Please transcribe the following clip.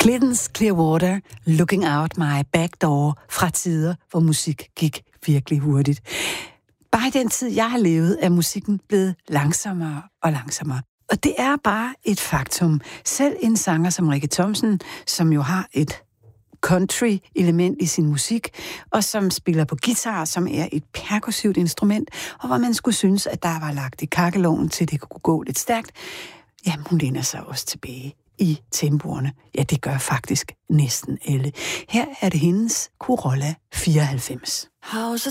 Creedence Clearwater, Looking Out My Back Door, fra tider, hvor musik gik virkelig hurtigt. Bare i den tid, jeg har levet, er musikken blevet langsommere og langsommere. Og det er bare et faktum. Selv en sanger som Rikke Thomsen, som jo har et country-element i sin musik, og som spiller på guitar, som er et perkussivt instrument, og hvor man skulle synes, at der var lagt i kakkeloven til, det kunne gå lidt stærkt. Jamen, hun læner sig også tilbage i tempoerne. Ja, det gør faktisk næsten alle. Her er det hendes Corolla 94. How's